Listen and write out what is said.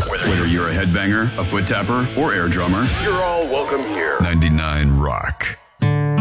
Whether you're a headbanger, a foot tapper, or air drummer, you're all welcome here. 99 Rock.